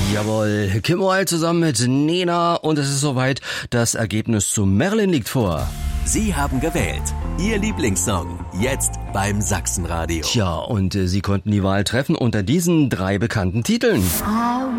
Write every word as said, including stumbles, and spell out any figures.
Jawohl, Kim Wilde zusammen mit Nena und es ist soweit, das Ergebnis zu Merlin liegt vor. Sie haben gewählt. Ihr Lieblingssong. Jetzt beim Sachsenradio. Tja, und äh, Sie konnten die Wahl treffen unter diesen drei bekannten Titeln.